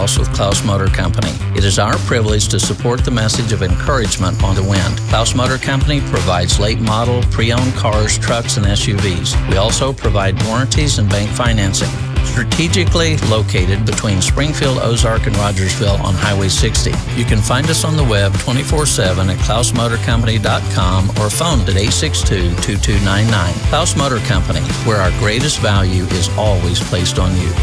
with Klaus Motor Company. It is our privilege to support the message of encouragement on the wind. Klaus Motor Company provides late model, pre-owned cars, trucks, and SUVs. We also provide warranties and bank financing. Strategically located between Springfield, Ozark, and Rogersville on Highway 60. You can find us on the web 24/7 at klausmotorcompany.com or phone at 862-2299. Klaus Motor Company, where our greatest value is always placed on you.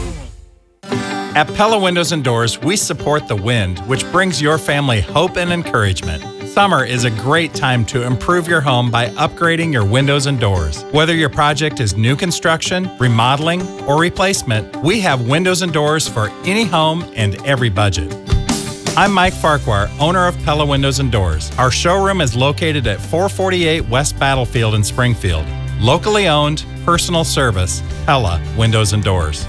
At Pella Windows and Doors, we support the wind, which brings your family hope and encouragement. Summer is a great time to improve your home by upgrading your windows and doors. Whether your project is new construction, remodeling, or replacement, we have windows and doors for any home and every budget. I'm Mike Farquhar, owner of Pella Windows and Doors. Our showroom is located at 448 West Battlefield in Springfield. Locally owned, personal service, Pella Windows and Doors.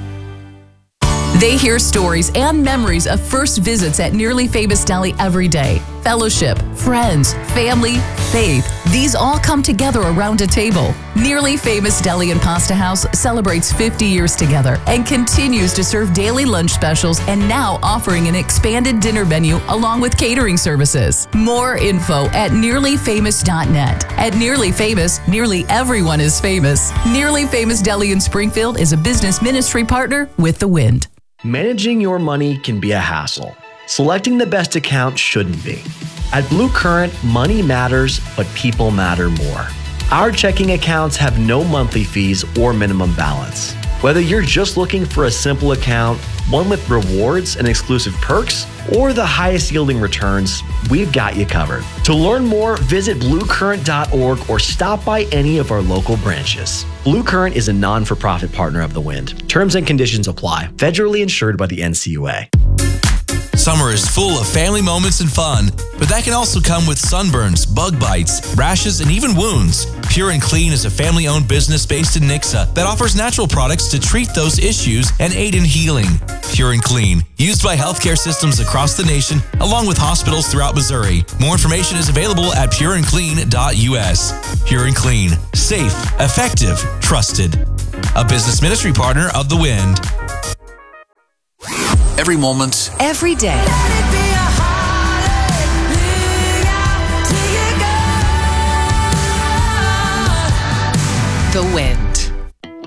They hear stories and memories of first visits at Nearly Famous Deli every day. Fellowship, friends, family, faith, these all come together around a table. Nearly Famous Deli and Pasta House celebrates 50 years together and continues to serve daily lunch specials and now offering an expanded dinner menu along with catering services. More info at nearlyfamous.net. At Nearly Famous, nearly everyone is famous. Nearly Famous Deli in Springfield is a business ministry partner with The Wind. Managing your money can be a hassle. Selecting the best account shouldn't be. At Blue Current, money matters, but people matter more. Our checking accounts have no monthly fees or minimum balance. Whether you're just looking for a simple account, one with rewards and exclusive perks, or the highest yielding returns, we've got you covered. To learn more, visit bluecurrent.org or stop by any of our local branches. Blue Current is a non-for-profit partner of The Wind. Terms and conditions apply. Federally insured by the NCUA. Summer is full of family moments and fun, but that can also come with sunburns, bug bites, rashes, and even wounds. Pure and Clean is a family-owned business based in Nixa that offers natural products to treat those issues and aid in healing. Pure and Clean, used by healthcare systems across the nation, along with hospitals throughout Missouri. More information is available at pureandclean.us. Pure and Clean, safe, effective, trusted. A business ministry partner of The Wind. Every moment, Every day. The Wind.